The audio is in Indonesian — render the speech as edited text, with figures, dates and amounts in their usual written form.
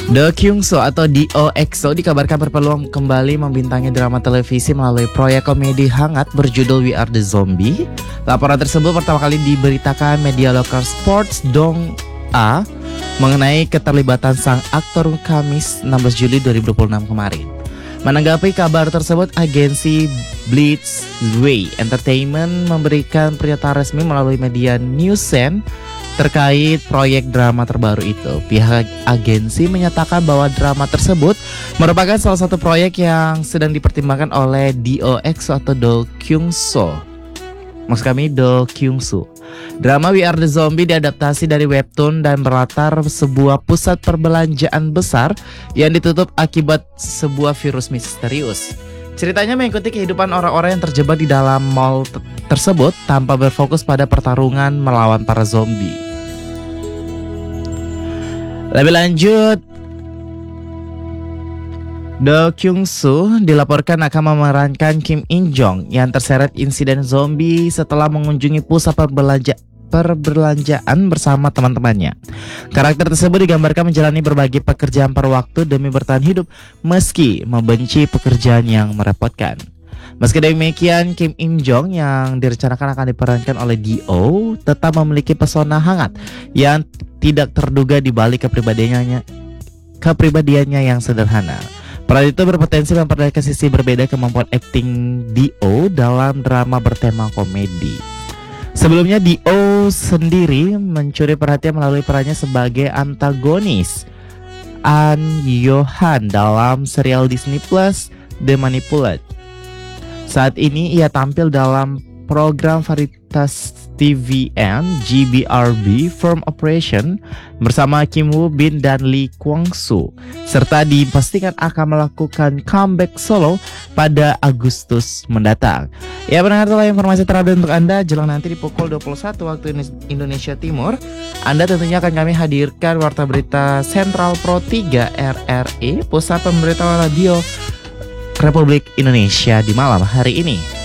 Do Kyung Soo atau DOXO dikabarkan berpeluang kembali membintangi drama televisi melalui proyek komedi hangat berjudul We Are The Zombie. Laporan tersebut pertama kali diberitakan media lokal Sports Dong A mengenai keterlibatan sang aktor Kamis 16 Juli 2026 kemarin. Menanggapi kabar tersebut, agensi Blitzway Entertainment memberikan pernyataan resmi melalui media Newsen terkait proyek drama terbaru itu. Pihak agensi menyatakan bahwa drama tersebut merupakan salah satu proyek yang sedang dipertimbangkan oleh DOXO atau Do Kyung Soo. Maksud kami Do Kyung Soo. Drama We Are The Zombie diadaptasi dari webtoon dan berlatar sebuah pusat perbelanjaan besar yang ditutup akibat sebuah virus misterius. Ceritanya mengikuti kehidupan orang-orang yang terjebak di dalam mall tersebut tanpa berfokus pada pertarungan melawan para zombie. Lebih lanjut, Do Kyung Soo dilaporkan akan memerankan Kim In Jong yang terseret insiden zombie setelah mengunjungi pusat perbelanjaan bersama teman-temannya. Karakter tersebut digambarkan menjalani berbagai pekerjaan per waktu demi bertahan hidup meski membenci pekerjaan yang merepotkan. Meski demikian, Kim In Jong yang direncanakan akan diperankan oleh Do tetap memiliki pesona hangat yang tidak terduga di balik kepribadiannya yang sederhana. Peran itu berpotensi memperlihatkan sisi berbeda kemampuan akting Do dalam drama bertema komedi. Sebelumnya Do sendiri mencuri perhatian melalui perannya sebagai antagonis An Yohan dalam serial Disney Plus The Manipulate. Saat ini ia tampil dalam program varietas TVN GBRB Firm Operation bersama Kim Woo Bin dan Lee Kwang Soo, serta dipastikan akan melakukan comeback solo pada Agustus mendatang. Ya, pendengar, itulah informasi terupdate untuk Anda jelang nanti di pukul 21 waktu Indonesia Timur. Anda tentunya akan kami hadirkan Warta Berita Sentral Pro 3 RRI, Pusat Pemberitaan Radio Republik Indonesia di malam hari ini.